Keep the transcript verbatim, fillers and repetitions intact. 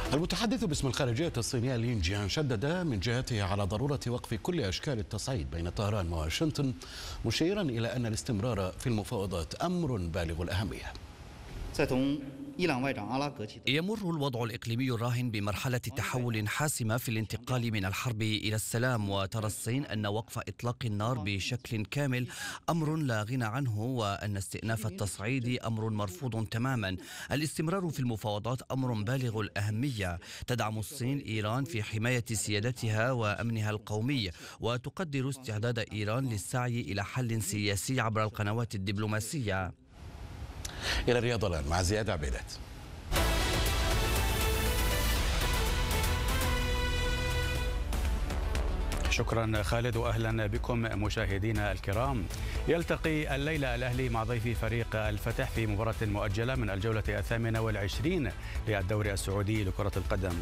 المتحدث باسم الخارجية الصينية لين جيان شدد من جهته على ضرورة وقف كل أشكال التصعيد بين طهران وواشنطن، مشيرا إلى أن الاستمرار في المفاوضات أمر بالغ الأهمية. يمر الوضع الإقليمي الراهن بمرحلة تحول حاسمة في الانتقال من الحرب إلى السلام، وترى الصين أن وقف إطلاق النار بشكل كامل أمر لا غنى عنه، وأن استئناف التصعيد أمر مرفوض تماما. الاستمرار في المفاوضات أمر بالغ الأهمية. تدعم الصين إيران في حماية سيادتها وأمنها القومي، وتقدر استعداد إيران للسعي إلى حل سياسي عبر القنوات الدبلوماسية. إلى الرياض الآن مع زياد عبيدات. شكرا خالد، وأهلا بكم مشاهدينا الكرام. يلتقي الليلة الأهلي مع ضيفي فريق الفتح في مباراة مؤجلة من الجولة الثامنة والعشرين للدوري السعودي لكرة القدم.